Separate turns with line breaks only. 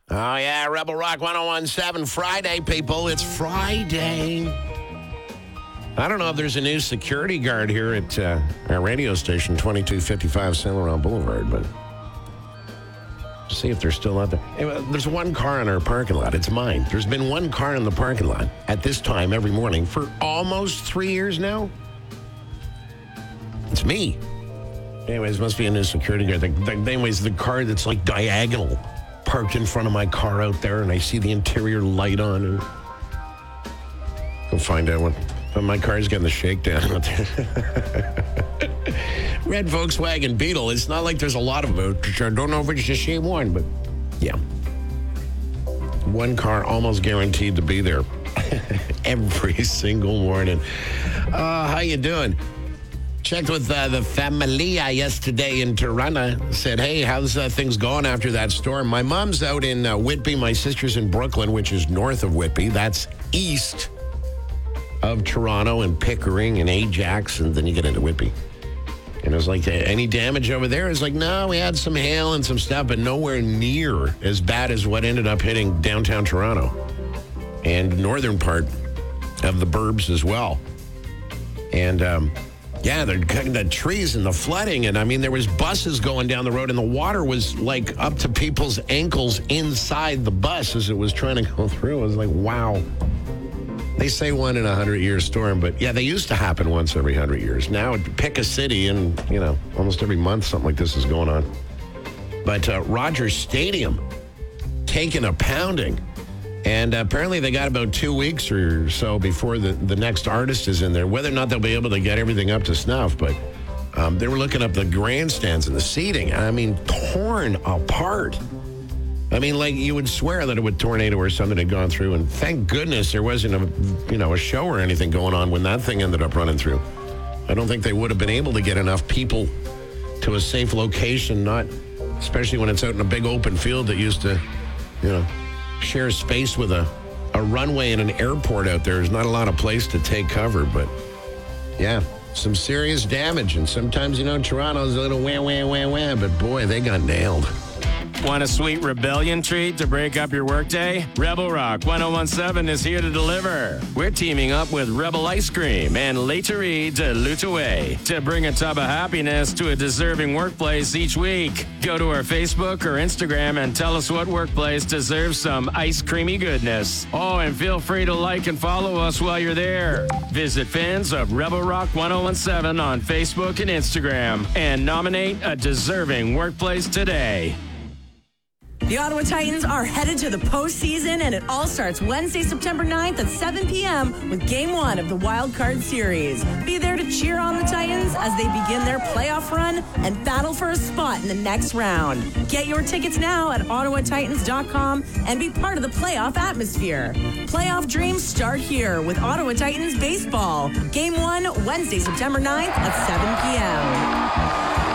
Oh, yeah, Rebel Rock 1017 Friday, people. It's Friday. I don't know if there's a new security guard here at our radio station, 2255 Saint Laurent Boulevard, but see if they're still out there. Anyway, there's one car in our parking lot. It's mine. There's been one car in the parking lot at this time every morning for almost 3 years now. It's me. Anyways, must be a new security guard. Anyways, the car that's like diagonal parked in front of my car out there, and I see the interior light on. And go find out what my car's getting the shakedown out there. Red Volkswagen Beetle. It's not like there's a lot of them. I don't know if it's the same one, but yeah. One car almost guaranteed to be there every single morning. How you doing? Checked with the Familia yesterday in Toronto. Said, hey, how's things going after that storm? My mom's out in Whitby. My sister's in Brooklyn, which is north of Whitby. That's east of Toronto and Pickering and Ajax, and then you get into Whitby. And it was like, any damage over there? It's like, no, we had some hail and some stuff, but nowhere near as bad as what ended up hitting downtown Toronto and northern part of the burbs as well. And, yeah, they're cutting the trees and the flooding. And, I mean, there was buses going down the road, and the water was, like, up to people's ankles inside the bus as it was trying to go through. I was like, wow. They say 1 in a 100-year storm, but, yeah, they used to happen once every 100 years. Now, pick a city, and, you know, almost every month something like this is going on. But Rogers Stadium taking a pounding. And apparently they got about 2 weeks or so before the next artist is in there. Whether or not they'll be able to get everything up to snuff, but they were looking up the grandstands and the seating. I mean, torn apart. I mean, like you would swear that a tornado or something had gone through. And thank goodness there wasn't a show or anything going on when that thing ended up running through. I don't think they would have been able to get enough people to a safe location, especially when it's out in a big open field that used to, share space with a runway and an airport out there. There's not a lot of place to take cover, but yeah, some serious damage. And sometimes, Toronto's a little wah, but boy, they got nailed.
Want a sweet rebellion treat to break up your workday? Rebel Rock 1017 is here to deliver. We're teaming up with Rebel Ice Cream and Laiterie de L'Outaouais to bring a tub of happiness to a deserving workplace each week. Go to our Facebook or Instagram and tell us what workplace deserves some ice creamy goodness. Oh, and feel free to like and follow us while you're there. Visit fans of Rebel Rock 1017 on Facebook and Instagram and nominate a deserving workplace today.
The Ottawa Titans are headed to the postseason, and it all starts Wednesday, September 9th at 7 p.m. with Game 1 of the Wild Card Series. Be there to cheer on the Titans as they begin their playoff run and battle for a spot in the next round. Get your tickets now at OttawaTitans.com and be part of the playoff atmosphere. Playoff dreams start here with Ottawa Titans Baseball. Game 1, Wednesday, September 9th at 7 p.m.